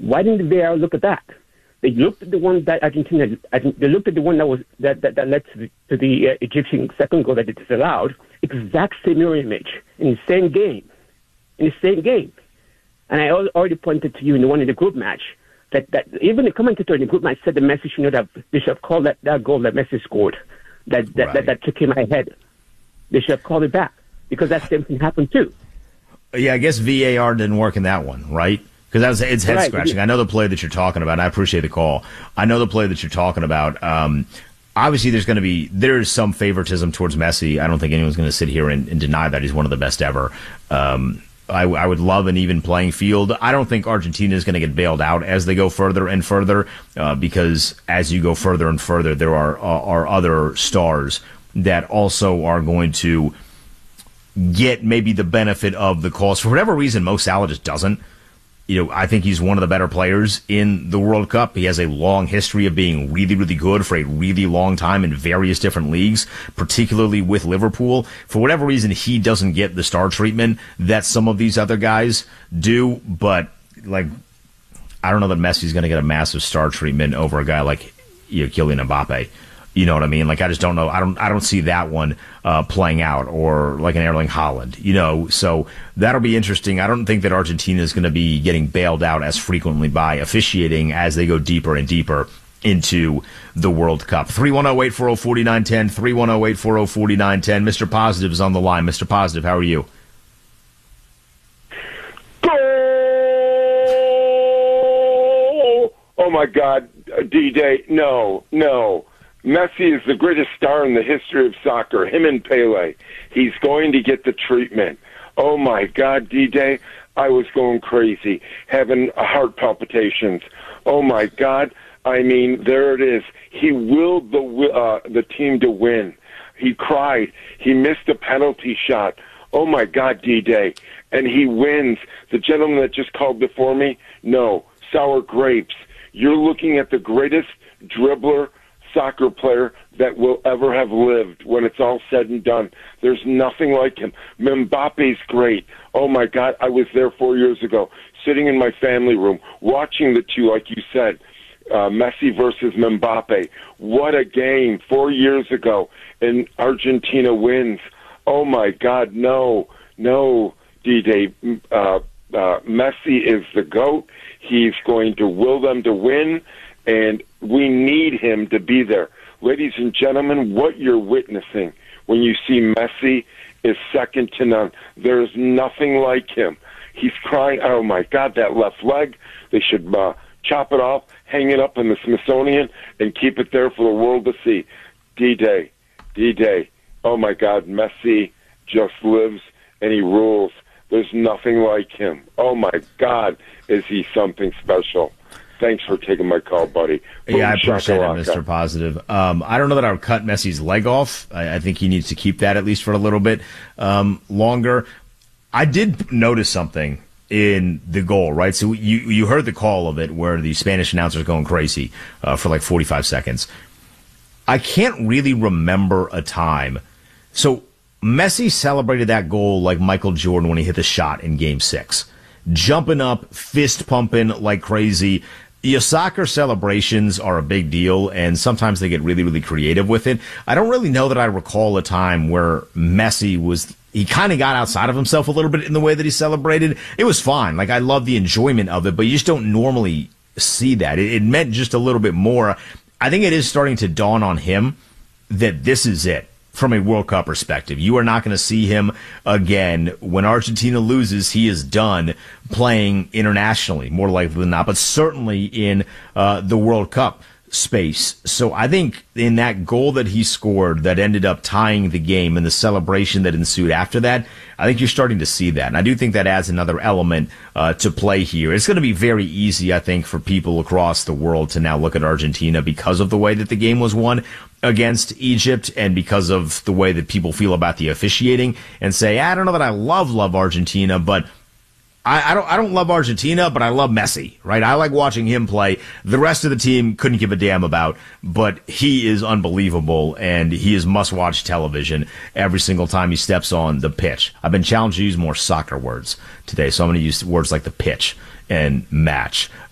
Why didn't the VAR look at that? They looked at the one that Argentina. I think they looked at the one that led to the Egyptian second goal that they disallowed. Exact same mirror image in the same game. And I already pointed to you in the one in the group match that even the commentator in the group match said the Messi should not have. They should have called that goal that Messi scored. That took him ahead. They should have called it back because that same thing happened too. Yeah, I guess VAR didn't work in that one, right? Because it's head scratching. I know the play that you're talking about. And I appreciate the call. I know the play that you're talking about. Obviously, there's some favoritism towards Messi. I don't think anyone's going to sit here and deny that he's one of the best ever. I would love an even playing field. I don't think Argentina is going to get bailed out as they go further and further, because as you go further and further, there are other stars that also are going to get maybe the benefit of the calls. For whatever reason, Mo Salah just doesn't. I think he's one of the better players in the World Cup. He has a long history of being really, really good for a really long time in various different leagues, particularly with Liverpool. For whatever reason, he doesn't get the star treatment that some of these other guys do. But, I don't know that Messi's going to get a massive star treatment over a guy like Kylian Mbappe. You know what I mean? I just don't know. I don't see that one playing out, or like an Erling Haaland. So that'll be interesting. I don't think that Argentina is going to be getting bailed out as frequently by officiating as they go deeper and deeper into the World Cup. 310-840-4910, 310-840-4910. Mr. Positive is on the line. Mr. Positive, how are you? Oh my God, D-Day, no. Messi is the greatest star in the history of soccer, him and Pele. He's going to get the treatment. Oh, my God, D-Day, I was going crazy, having heart palpitations. Oh, my God, there it is. He willed the team to win. He cried. He missed a penalty shot. Oh, my God, D-Day. And he wins. The gentleman that just called before me, no, sour grapes. You're looking at the greatest dribbler, soccer player that will ever have lived when it's all said and done. There's nothing like him. Mbappe's great. Oh, my God, I was there 4 years ago, sitting in my family room, watching the two, like you said, Messi versus Mbappe. What a game 4 years ago, and Argentina wins. Oh, my God, no, D-Day. Messi is the GOAT. He's going to will them to win, and we need him to be there. Ladies and gentlemen, what you're witnessing when you see Messi is second to none. There's nothing like him. He's crying, oh, my God, that left leg. They should chop it off, hang it up in the Smithsonian, and keep it there for the world to see. D-Day. Oh, my God, Messi just lives and he rules. There's nothing like him. Oh, my God, is he something special. Thanks for taking my call, buddy. Yeah, I appreciate it, Mr. Positive. I don't know that I would cut Messi's leg off. I think he needs to keep that at least for a little bit longer. I did notice something in the goal, right? So you heard the call of it where the Spanish announcer's going crazy for 45 seconds. I can't really remember a time. So Messi celebrated that goal like Michael Jordan when he hit the shot in Game 6. Jumping up, fist pumping like crazy. Your soccer celebrations are a big deal, and sometimes they get really, really creative with it. I don't really know that I recall a time where Messi he kind of got outside of himself a little bit in the way that he celebrated. It was fine. I love the enjoyment of it, but you just don't normally see that. It meant just a little bit more. I think it is starting to dawn on him that this is it. From a World Cup perspective, you are not going to see him again. When Argentina loses, he is done playing internationally, more likely than not, but certainly in the World Cup space. So I think in that goal that he scored that ended up tying the game and the celebration that ensued after that, I think you're starting to see that. And I do think that adds another element to play here. It's going to be very easy, I think, for people across the world to now look at Argentina because of the way that the game was won against Egypt and because of the way that people feel about the officiating and say, I don't know that I love Argentina, but I don't love Argentina, but I love Messi, right? I like watching him play. The rest of the team couldn't give a damn about, but he is unbelievable, and he is must-watch television every single time he steps on the pitch. I've been challenged to use more soccer words today, so I'm going to use words like the pitch and match.